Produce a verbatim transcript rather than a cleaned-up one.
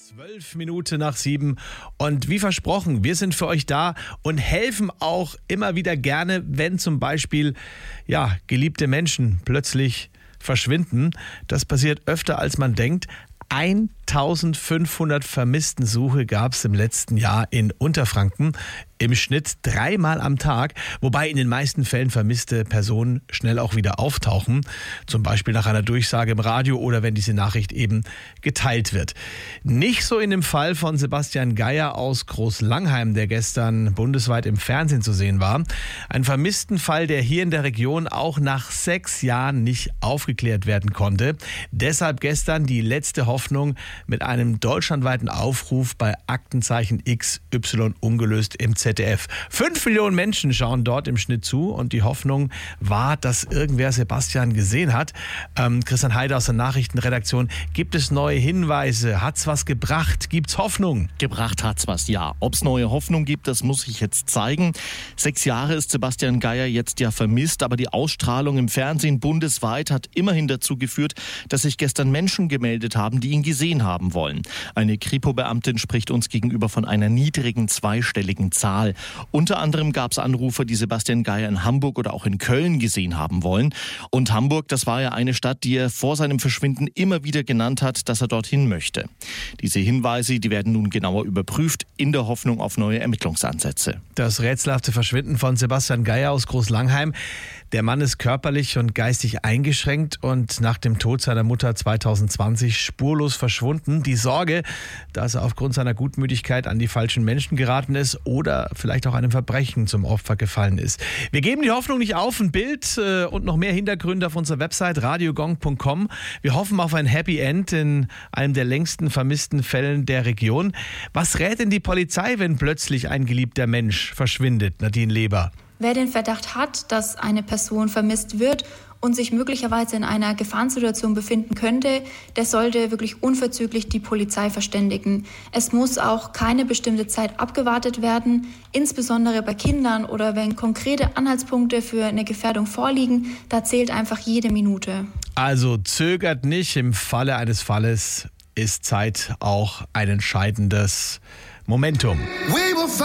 Zwölf Minuten nach sieben und wie versprochen, wir sind für euch da und helfen auch immer wieder gerne, wenn zum Beispiel ja, geliebte Menschen plötzlich verschwinden. Das passiert öfter, als man denkt. eintausendfünfhundert Vermisstensuche gab es im letzten Jahr in Unterfranken. Im Schnitt dreimal am Tag, wobei in den meisten Fällen vermisste Personen schnell auch wieder auftauchen. Zum Beispiel nach einer Durchsage im Radio oder wenn diese Nachricht eben geteilt wird. Nicht so in dem Fall von Sebastian Geier aus Großlangheim, der gestern bundesweit im Fernsehen zu sehen war. Ein vermissten Fall, der hier in der Region auch nach sechs Jahren nicht aufgeklärt werden konnte. Deshalb gestern die letzte Hoffnung mit einem deutschlandweiten Aufruf bei Aktenzeichen X Y ungelöst im Z D F. Fünf Millionen Menschen schauen dort im Schnitt zu und die Hoffnung war, dass irgendwer Sebastian gesehen hat. Ähm, Christian Heide aus der Nachrichtenredaktion, gibt es neue Hinweise? Hat's was gebracht? Gibt's Hoffnung? Gebracht hat's was, ja. Ob's neue Hoffnung gibt, das muss ich jetzt zeigen. Sechs Jahre ist Sebastian Geier jetzt ja vermisst, aber die Ausstrahlung im Fernsehen bundesweit hat immerhin dazu geführt, dass sich gestern Menschen gemeldet haben, die ihn gesehen haben wollen. Eine Kripo-Beamtin spricht uns gegenüber von einer niedrigen zweistelligen Zahl. Unter anderem gab es Anrufer, die Sebastian Geier in Hamburg oder auch in Köln gesehen haben wollen. Und Hamburg, das war ja eine Stadt, die er vor seinem Verschwinden immer wieder genannt hat, dass er dorthin möchte. Diese Hinweise, die werden nun genauer überprüft, in der Hoffnung auf neue Ermittlungsansätze. Das rätselhafte Verschwinden von Sebastian Geier aus Großlangheim. Der Mann ist körperlich und geistig eingeschränkt und nach dem Tod seiner Mutter zweitausendzwanzig spurlos verschwunden. Die Sorge, dass er aufgrund seiner Gutmütigkeit an die falschen Menschen geraten ist oder vielleicht auch einem Verbrechen zum Opfer gefallen ist. Wir geben die Hoffnung nicht auf. Ein Bild äh, und noch mehr Hintergründe auf unserer Website radiogong punkt com. Wir hoffen auf ein Happy End in einem der längsten vermissten Fällen der Region. Was rät denn die Polizei, wenn plötzlich ein geliebter Mensch verschwindet? Nadine Leber. Wer den Verdacht hat, dass eine Person vermisst wird und sich möglicherweise in einer Gefahrensituation befinden könnte, der sollte wirklich unverzüglich die Polizei verständigen. Es muss auch keine bestimmte Zeit abgewartet werden, insbesondere bei Kindern oder wenn konkrete Anhaltspunkte für eine Gefährdung vorliegen, da zählt einfach jede Minute. Also zögert nicht, im Falle eines Falles ist Zeit auch ein entscheidendes Momentum.